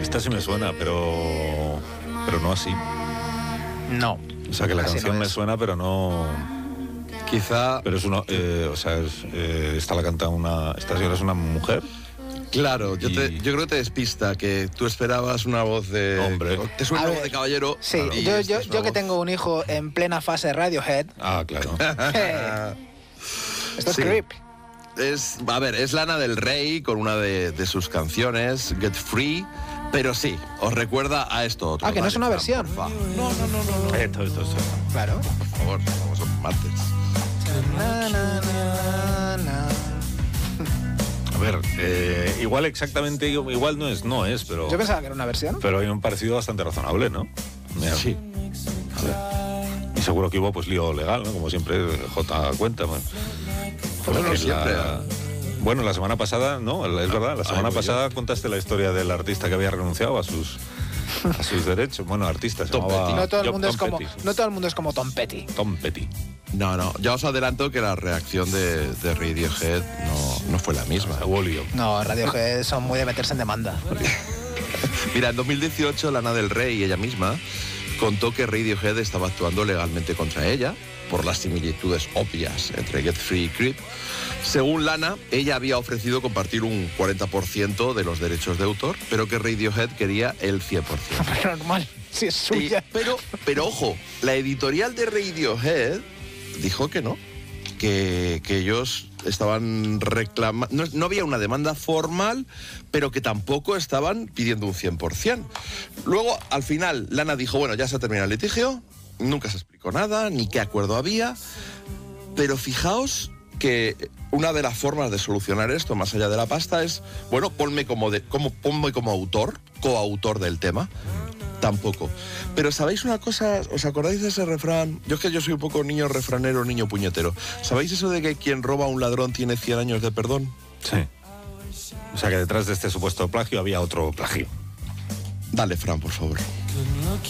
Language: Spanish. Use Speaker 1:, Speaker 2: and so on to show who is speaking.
Speaker 1: Esta sí me suena, pero no así.
Speaker 2: No.
Speaker 1: O sea, que la
Speaker 2: Así
Speaker 1: canción
Speaker 2: no
Speaker 1: me
Speaker 2: es.
Speaker 1: suena, pero no...
Speaker 3: Quizá...
Speaker 1: Pero es una... esta la canta una... Esta señora es una mujer.
Speaker 3: Claro, yo creo que te despista, que tú esperabas una voz de...
Speaker 1: Hombre.
Speaker 3: Te suena
Speaker 2: A
Speaker 3: una
Speaker 2: ver,
Speaker 3: voz de caballero.
Speaker 2: Sí,
Speaker 3: y
Speaker 2: yo
Speaker 3: esta es una
Speaker 2: que
Speaker 3: voz-
Speaker 2: tengo un hijo en plena fase Radiohead.
Speaker 1: Ah, claro.
Speaker 2: Esto es
Speaker 3: Sí.
Speaker 2: creep.
Speaker 3: Es Lana del Rey con una de sus canciones, Get Free, pero sí, os recuerda a esto otro.
Speaker 2: Ah, que no es una
Speaker 3: Fran,
Speaker 2: versión.
Speaker 3: porfa. No.
Speaker 1: Esto.
Speaker 2: Claro.
Speaker 3: Por favor, como son martes.
Speaker 2: Na, na, na, na.
Speaker 1: A ver, igual exactamente, igual no es, pero...
Speaker 2: Yo pensaba que era una versión.
Speaker 1: Pero hay un parecido bastante razonable, ¿no? Mira,
Speaker 3: Sí.
Speaker 1: a ver. Y seguro que hubo pues lío legal, ¿no? Como siempre, J cuenta. Bueno,
Speaker 3: Bueno, siempre.
Speaker 1: Bueno, la semana pasada, no, es verdad, la semana pasada contaste la historia del artista que había renunciado a sus derechos. Bueno, artista se
Speaker 3: Tom
Speaker 1: llamaba
Speaker 3: Petty.
Speaker 2: No todo el
Speaker 1: Tom
Speaker 2: mundo es como,
Speaker 1: Petty.
Speaker 2: no todo el mundo es como Tom Petty.
Speaker 1: Tom Petty.
Speaker 3: No, ya os adelanto que la reacción de Radiohead no fue la misma.
Speaker 1: Hubo lío.
Speaker 2: No, Radiohead son muy de meterse en demanda.
Speaker 3: Mira, en 2018 Lana del Rey, ella misma, contó que Radiohead estaba actuando legalmente contra ella por las similitudes obvias entre Get Free y Creep. Según Lana, ella había ofrecido compartir un 40% de los derechos de autor, pero que Radiohead quería el 100%.
Speaker 2: Normal, si es
Speaker 3: Y-
Speaker 2: suya.
Speaker 3: pero ojo, la editorial de Radiohead dijo que no, que ellos estaban reclamando, no había una demanda formal, pero que tampoco estaban pidiendo un 100%. Luego, al final, Lana dijo, bueno, ya se ha terminado el litigio, nunca se explicó nada, ni qué acuerdo había, pero fijaos que una de las formas de solucionar esto, más allá de la pasta, es, bueno, ponme como autor, coautor del tema. Tampoco. Pero ¿sabéis una cosa? ¿Os acordáis de ese refrán? Yo es que yo soy un poco niño refranero, niño puñetero. ¿Sabéis eso de que quien roba a un ladrón tiene 100 años de perdón?
Speaker 1: Sí. O sea que detrás de este supuesto plagio había otro plagio.
Speaker 3: Dale, Fran, por favor.